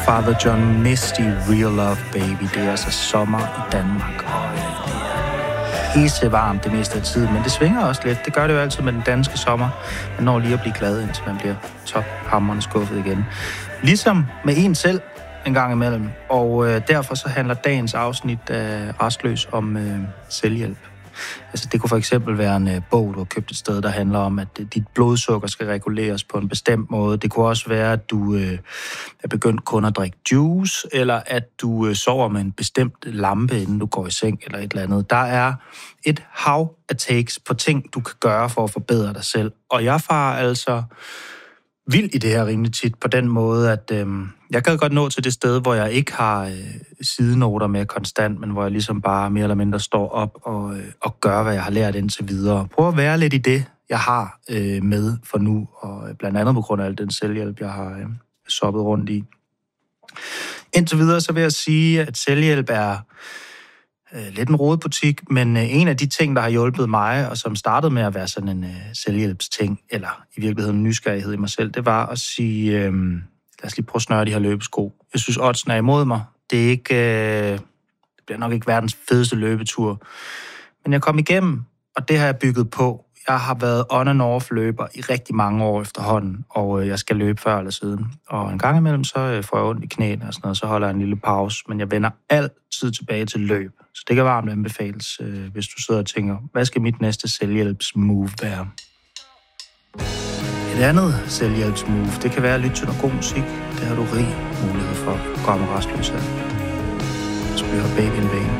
Father John Misty, Real Love Baby. Det er altså sommer i Danmark, og det er pissevarmt det meste af tiden, men det svinger også lidt. Det gør det jo altid med den danske sommer. Man når lige at blive glad, indtil man bliver tophamrende skuffet igen. Ligesom med en selv en gang imellem, og derfor så handler dagens afsnit af Rastløs om selvhjælp. Altså det kunne for eksempel være en bog, du har købt et sted, der handler om, at dit blodsukker skal reguleres på en bestemt måde. Det kunne også være, at du er begyndt kun at drikke juice, eller at du sover med en bestemt lampe, inden du går i seng, eller et eller andet. Der er et hav af takes på ting, du kan gøre for at forbedre dig selv. Og jeg farer altså vild i det her rimelig tit på den måde, at jeg kan godt nå til det sted, hvor jeg ikke har sidenoter med konstant, men hvor jeg ligesom bare mere eller mindre står op og gør, hvad jeg har lært indtil videre. Prøv at være lidt i det, jeg har med for nu, og blandt andet på grund af al den selvhjælp, jeg har soppet rundt i. Indtil videre så vil jeg sige, at selvhjælp er lidt en rodebutik, men en af de ting, der har hjulpet mig, og som startede med at være sådan en selvhjælpsting, eller i virkeligheden en nysgerrighed i mig selv, det var at sige, lad os lige prøve at snøre de her løbesko. Jeg synes, oddsen er imod mig. Det er ikke, det bliver nok ikke verdens fedeste løbetur, men jeg kom igennem, og det har jeg bygget på. Jeg har været on and off løber i rigtig mange år efterhånden, og jeg skal løbe før eller siden. Og en gang imellem, så får jeg ondt i knæene og sådan noget, så holder jeg en lille pause, men jeg vender altid tilbage til løb. Så det kan varmt anbefales, hvis du sidder og tænker, hvad skal mit næste selvhjælpsmove være? Et andet selvhjælpsmove, det kan være at lytte til noget god musik. Det har du rig mulighed for at komme rastløs af. Så bliver Baby in Vain.